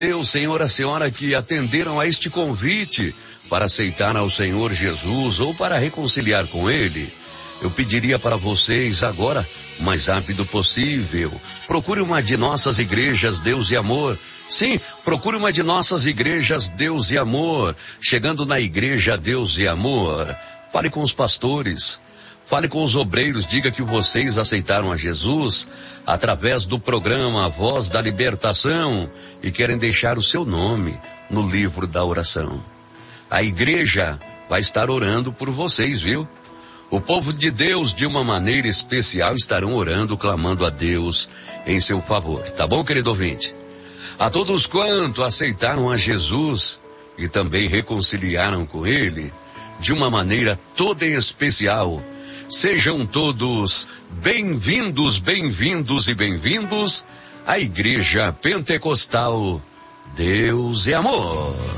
o senhor, a senhora que atenderam a este convite para aceitar ao Senhor Jesus ou para reconciliar com Ele. Eu pediria para vocês agora, o mais rápido possível, procure uma de nossas igrejas Deus e Amor. Sim, procure uma de nossas igrejas Deus e Amor. Chegando na igreja Deus e Amor, fale com os pastores, fale com os obreiros, diga que vocês aceitaram a Jesus através do programa Voz da Libertação e querem deixar o seu nome no livro da oração. A igreja vai estar orando por vocês, viu? O povo de Deus, de uma maneira especial, estarão orando, clamando a Deus em seu favor. Tá bom, querido ouvinte? A todos quanto aceitaram a Jesus e também reconciliaram com Ele, de uma maneira toda especial, sejam todos bem-vindos, bem-vindos e bem-vindos à Igreja Pentecostal Deus é Amor.